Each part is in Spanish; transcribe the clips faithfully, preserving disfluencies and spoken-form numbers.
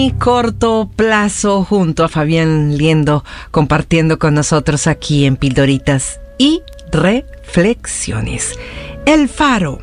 Y corto plazo junto a Fabián Liendo, compartiendo con nosotros aquí en Pildoritas y Reflexiones. El faro.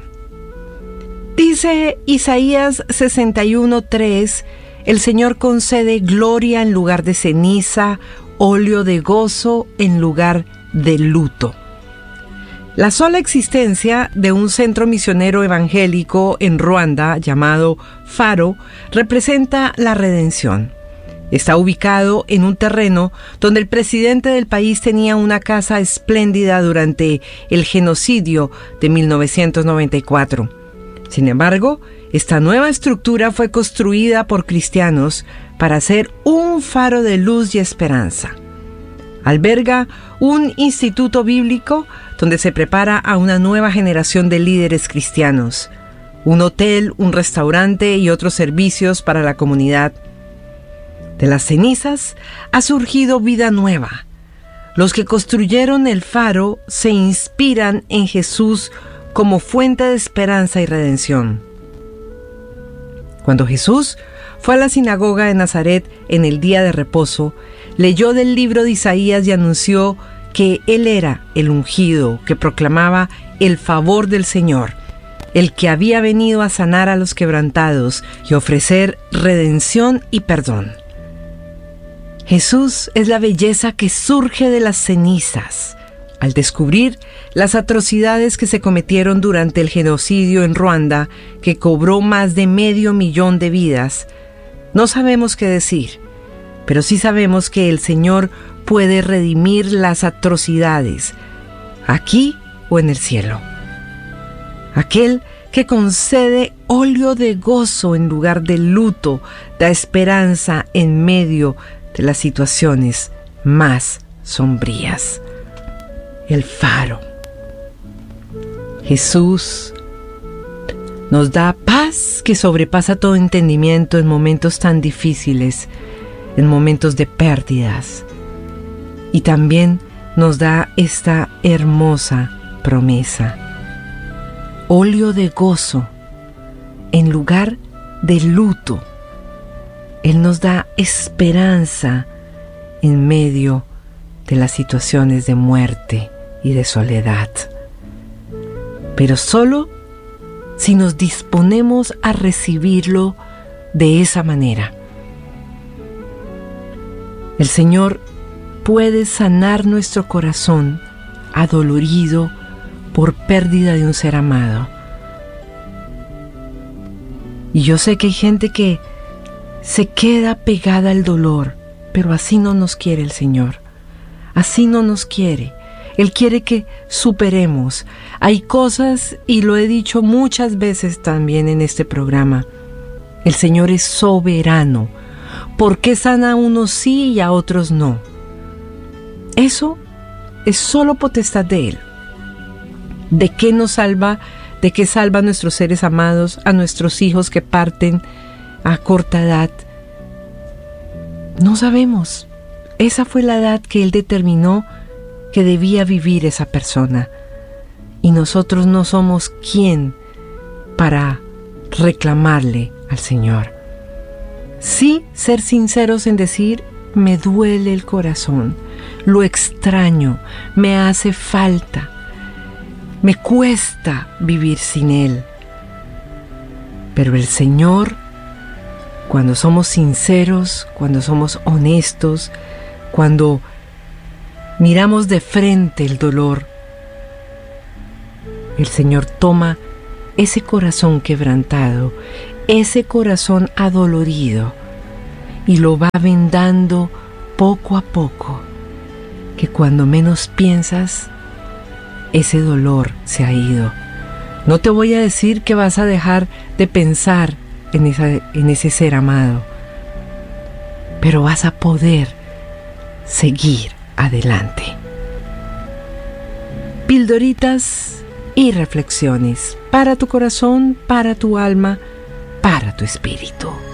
Dice Isaías sesenta y uno tres, el Señor concede gloria en lugar de ceniza, óleo de gozo en lugar de luto. La sola existencia de un centro misionero evangélico en Ruanda llamado Faro representa la redención. Está ubicado en un terreno donde el presidente del país tenía una casa espléndida durante el genocidio de mil novecientos noventa y cuatro. Sin embargo, esta nueva estructura fue construida por cristianos para ser un faro de luz y esperanza. Alberga un instituto bíblico donde se prepara a una nueva generación de líderes cristianos, un hotel, un restaurante y otros servicios para la comunidad. De las cenizas ha surgido vida nueva. Los que construyeron el faro se inspiran en Jesús como fuente de esperanza y redención. Cuando Jesús fue a la sinagoga de Nazaret en el día de reposo, leyó del libro de Isaías y anunció que Él era el ungido que proclamaba el favor del Señor, el que había venido a sanar a los quebrantados y ofrecer redención y perdón. Jesús es la belleza que surge de las cenizas. Al descubrir las atrocidades que se cometieron durante el genocidio en Ruanda, que cobró más de medio millón de vidas, no sabemos qué decir, pero sí sabemos que el Señor puede redimir las atrocidades, aquí o en el cielo. Aquel que concede óleo de gozo en lugar de luto, da esperanza en medio de las situaciones más sombrías. El faro. Jesús nos da paz que sobrepasa todo entendimiento en momentos tan difíciles, en momentos de pérdidas. Y también nos da esta hermosa promesa. Óleo de gozo en lugar de luto. Él nos da esperanza en medio de las situaciones de muerte y de soledad. Pero solo si nos disponemos a recibirlo de esa manera. El Señor puede sanar nuestro corazón adolorido por pérdida de un ser amado. Y yo sé que hay gente que se queda pegada al dolor, pero así no nos quiere el Señor. Así no nos quiere. Él quiere que superemos. Hay cosas, y lo he dicho muchas veces también en este programa, el Señor es soberano. ¿Por qué sana a unos sí y a otros no? Eso es solo potestad de Él. ¿De qué nos salva? ¿De qué salva a nuestros seres amados, a nuestros hijos que parten a corta edad? No sabemos. Esa fue la edad que Él determinó que debía vivir esa persona. Y nosotros no somos quien para reclamarle al Señor. Sí, ser sinceros en decir, me duele el corazón, lo extraño, me hace falta, me cuesta vivir sin Él. Pero el Señor, cuando somos sinceros, cuando somos honestos, cuando miramos de frente el dolor, el Señor toma ese corazón quebrantado, ese corazón adolorido, y lo va vendando poco a poco, que cuando menos piensas, ese dolor se ha ido. No te voy a decir que vas a dejar de pensar en, esa, en ese ser amado, pero vas a poder seguir adelante. Pildoritas y reflexiones para tu corazón, para tu alma, para tu espíritu.